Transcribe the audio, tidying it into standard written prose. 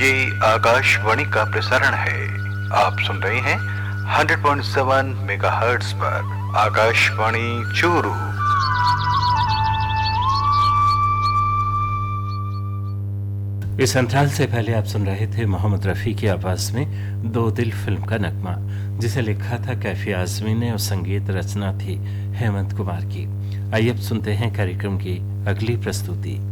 ये आकाशवाणी का प्रसारण है। आप सुन रहे हैं 100.7 मेगाहर्ट्ज पर आकाशवाणी चूरू। इस अंतराल से पहले आप सुन रहे थे मोहम्मद रफ़ी की आवाज में दो दिल फिल्म का नगमा, जिसे लिखा था कैफी आज़मी ने और संगीत रचना थी हेमंत कुमार की। आइए अब सुनते हैं कार्यक्रम की अगली प्रस्तुति।